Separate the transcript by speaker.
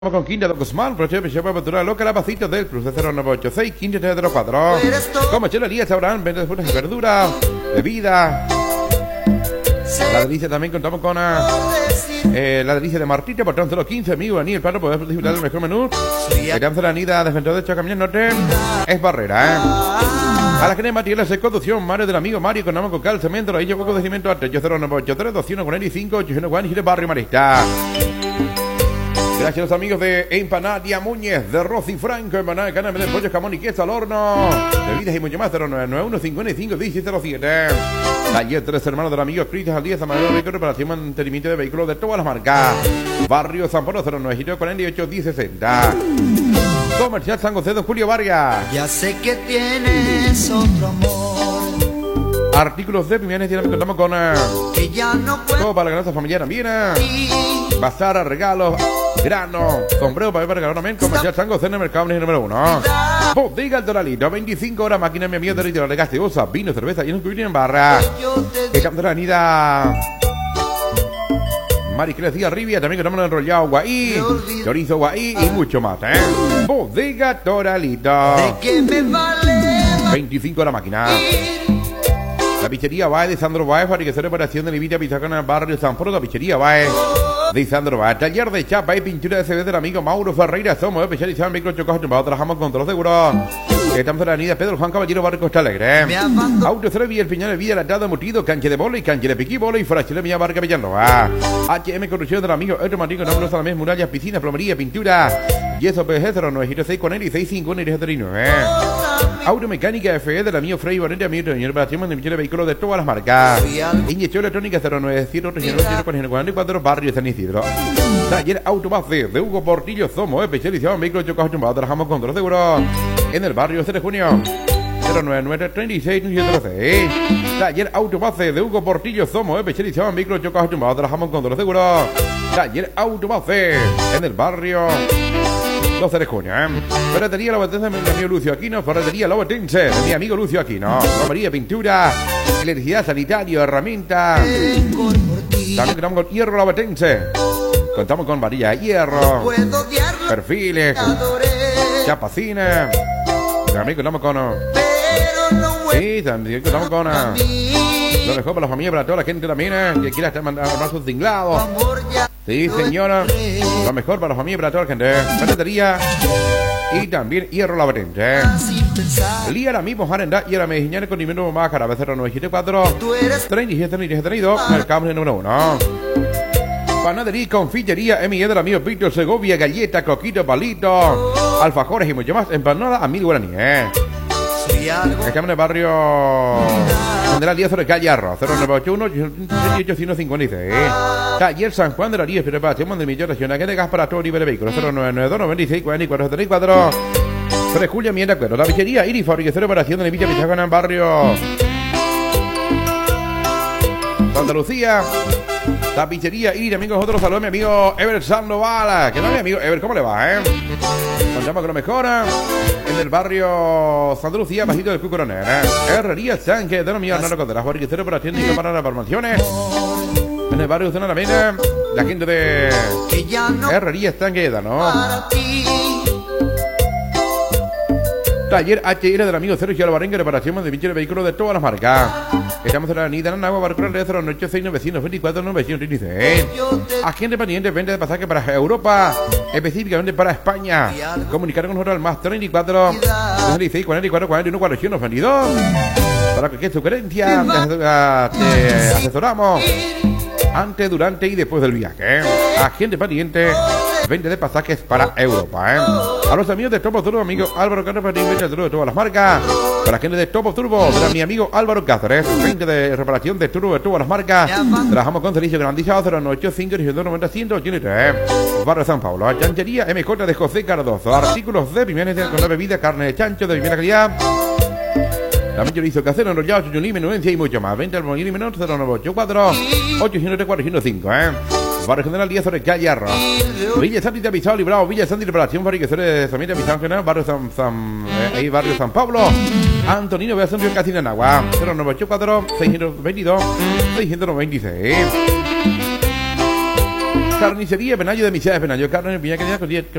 Speaker 1: Con Quinta de Guzmán, proyecto de apertura local a pasitos del cruce 0986 1534. Como chelería, sabrán, venta de frutas y verduras, bebida. La delicia también contamos con la delicia de Martita, por tanto, los 15 amigos, ni el plano, podemos disfrutar del mejor menú. Que te la anida de Centro de Chacamilla Norte es Barrera, A la gente materiales de conducción, Mario del amigo Mario, contamos con calzamiento, la isla poco de cimiento, 0983 245 801 y Barrio Marista. Gracias a los amigos de Empanadia Muñez, de Rosy Franco, Empanada de Canal de Pollo, Jamón y Queso al horno, bebidas y mucho más, 0991 55 1707. Taller Tres Hermanos del amigo Cristian al 10, Amador Vehículo, reparación y mantenimiento de vehículos de todas las marcas. Barrio San Pablo, 09 48 1060. Comercial San José de Julio Vargas.
Speaker 2: Ya sé que tienes otro amor.
Speaker 1: Artículos de Pimianes, y contamos con
Speaker 2: que ya no puedo
Speaker 1: todo para la grasa familiar también. Bazar, regalos, grano, sombrero para regalar también. Comercial San José en el mercado número 1. Bodega El Doralito, 25 horas, máquina mi amigo de ritual de gaseosa, vino, cerveza y un cubierto en barra. Estamos de la avenida Maricruz Díaz Rivia, también contamos enrollado guaí, chorizo guaí y mucho más, Bodega Doralito. 25 horas máquina. La pizzería Bae de Sandro Bae, fabricación de reparación de Levita Pizzacana en el barrio San Pablo. La pizzería Bae de Sandro Bae. Taller de chapa y pintura de CB del amigo Mauro Ferreira. Somos especializados en vehículos chocados tumbados. Trabajamos con todos los seguros. Estamos en la avenida Pedro Juan Caballero, barrio Costa Alegre. Auto Cerevi, el Piñón de Villa, Latado, Mutido, cancha de bola y cancha de piqui bola y frachile Mía Barca Villalba. HM Construcción del amigo Otro Martín, con nombres a la misma, murallas, piscinas, plomería, pintura. Yeso PG 0906 con él y 651 y 39. Automecánica FE del amigo Frey Bonete, amigo de reparación de vehículos de todas las marcas. Inyección electrónica 097 barrio San Isidro. Taller Autobase de Hugo Portillo, somos especializados en vehículos chocados tumbados. Trabajamos con todos los seguros en el barrio 3 de junio. 099 36 Taller Autobase de Hugo Portillo, somos especializados en vehículos chocados tumbados. Trabajamos con todos los seguros. Taller Autobase en el barrio 12 de junio, Ferretería Lobatense de mi amigo Lucio Aquino. Ferretería Lobatense de mi amigo Lucio Aquino. Romería, pintura, electricidad, sanitario, herramienta. También contamos con hierro Lobatense. Contamos con varilla de hierro, perfiles, chapacines. También contamos con... Sí, también contamos con... Lo mejor para la familia, para toda la gente también, que quiera estar mandando sus tinglados. Sí, señora. Lo mejor para la familia, para toda la gente. Ferretería y también hierro Lobatense. Lía la mismo Jarenda y la medicina con nivel más cara. 0974 37 mercado número 1. Panadería y confitería M.I. del amigo Víctor Segovia, galletas, coquitos, palitos, alfajores y mucho más. Empanada a 1000 guaraníes. Estamos en el barrio General 10 sobre calle Arroz, 0981 156. Taller San Juan de la Ríos, preparación de millón regional de gas para todo nivel de vehículos, 0992 96 44 34. 3 Julia, Mienda Cuero. La pizzería Iris, fabricación de reparación de Levita Pizzacana en el barrio Santa Lucía. La pizzería Iris, amigos, nosotros saludos a mi amigo Ever Sandoval. ¿Qué tal, mi amigo Ever? ¿Cómo le va, Contamos que lo mejora en el barrio Santa Lucía, bajito del Cucoronel, Herrería Sánchez, de los míos, no de las fabricación de reparación y para las formaciones. En el barrio de Zona Alameda, la gente de Herrería Sánchez, ¿no? Taller HL del amigo Sergio Alvarenga, reparación de vehículos de todas las marcas. Estamos en la avenida Nanagua, barrio de 086 924 936. Agente pendiente, venta de pasaje para Europa, específicamente para España. Comunicar con nosotros al más 34 96 44 41 41 22. Para cualquier sugerencia, te asesoramos antes, durante y después del viaje. Agente pendiente, venta de pasajes para Europa, A los amigos de Top of Turbo, amigo Álvaro Cáceres, venta de todas las marcas. Para la gente de Top of Turbo, para mi amigo Álvaro Cáceres, venta de reparación de turbo de todas las marcas. Trabajamos con servicio garantizado 0985 90 183. Barrio San Pablo. Chanchería MJ de José Cardoso. Artículos de Pimientos con la bebida, carne de chancho de primera calidad. También chorizo casero, enrollado, chuchulí, menudencia y mucho más. Venta al Molino Menor 0984 803 405, Barrio General 10 sobre calle Arroz. Villa Santi de Pisao, Librado, Villa Santi de Reparación, fabricación de Samita Pisao, barrio barrio San Pablo. Antonino Beazón, casi en agua. 0984 622 696. Carnicería Benayo de Misiones Benayo. Carne, Viña que